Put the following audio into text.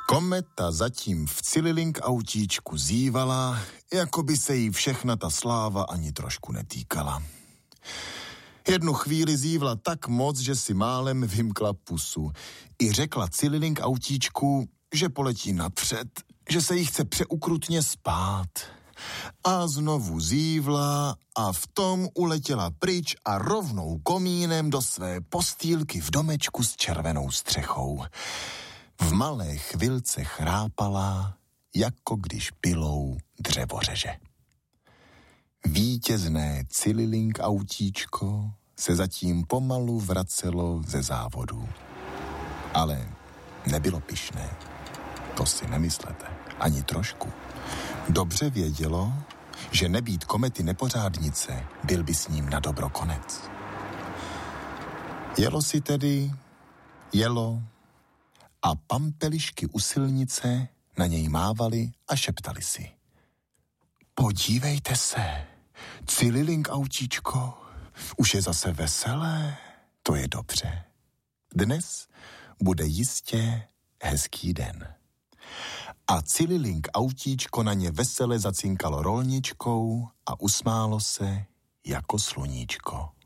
Kometa zatím v Cililink autíčku zívala, jako by se jí všechna ta sláva ani trošku netýkala. Jednu chvíli zívla tak moc, že si málem vymkla pusu. I řekla Cililink autíčku, že poletí napřed, že se jí chce přeukrutně spát. A znovu zívla a v tom uletěla pryč a rovnou komínem do své postýlky v domečku s červenou střechou. V malé chvilce chrápala, jako když pilou dřevo řeže. Vítězné Cililink autíčko se zatím pomalu vracelo ze závodu. Ale nebylo pyšné. To si nemyslete, ani trošku. Dobře vědělo, že nebýt komety nepořádnice, byl by s ním na dobro konec. Jelo si tedy, jelo a pampelišky u silnice na něj mávali a šeptali si. Podívejte se, Cililink autíčko, už je zase veselé, to je dobře. Dnes bude jistě hezký den. A Cililink autíčko na ně vesele zacinkalo rolničkou a usmálo se jako sluníčko.